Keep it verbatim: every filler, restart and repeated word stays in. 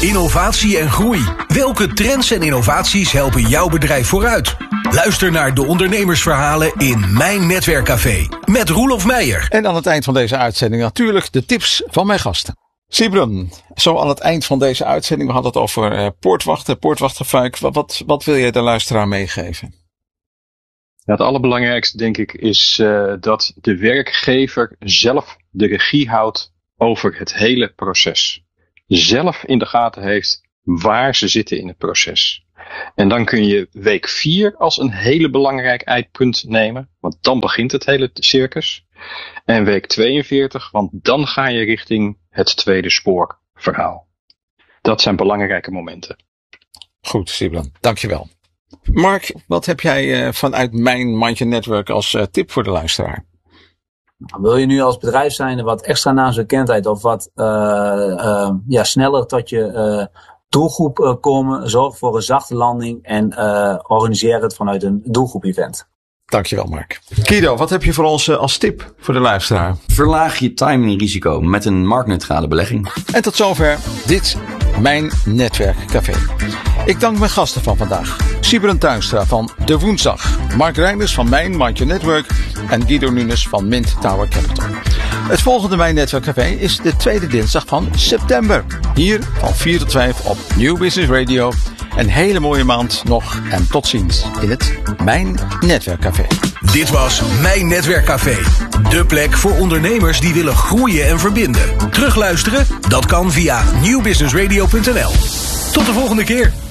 Innovatie en groei. Welke trends en innovaties helpen jouw bedrijf vooruit? Luister naar de ondernemersverhalen in Mijn Netwerkcafé met Roelof Meijer. En aan het eind van deze uitzending natuurlijk de tips van mijn gasten. Siebren, zo aan het eind van deze uitzending, we hadden het over uh, poortwachten, poortwachtgefuik. Wat, wat, wat wil je de luisteraar meegeven? Ja, het allerbelangrijkste denk ik is uh, dat de werkgever zelf de regie houdt over het hele proces. Zelf in de gaten heeft waar ze zitten in het proces. En dan kun je week vier als een hele belangrijk eindpunt nemen. Want dan begint het hele circus. En week tweeënveertig, want dan ga je richting het tweede spoor verhaal. Dat zijn belangrijke momenten. Goed, Siebren, dankjewel. Mark, wat heb jij uh, vanuit Mijn Mandje Network als uh, tip voor de luisteraar? Wil je nu als bedrijf zijn wat extra naamsbekendheid of wat uh, uh, ja, sneller tot je uh, doelgroep uh, komen, zorg voor een zachte landing en uh, organiseer het vanuit een doelgroep-event. Dankjewel, Mark. Guido, wat heb je voor ons uh, als tip voor de luisteraar? Verlaag je timing-risico met een marktneutrale belegging. En tot zover dit Mijn Netwerkcafé. Ik dank mijn gasten van vandaag. Siebren Tuinstra van De Woensdag, Mark Reinders van Mijn Mandje Network en Guido Nunes van Mint Tower Capital. Het volgende Mijn Netwerkcafé is de tweede dinsdag van september. Hier van vier tot vijf op New Business Radio. Een hele mooie maand nog en tot ziens in het Mijn Netwerkcafé. Dit was Mijn Netwerkcafé. De plek voor ondernemers die willen groeien en verbinden. Terugluisteren? Dat kan via nieuw business radio punt n l. Tot de volgende keer.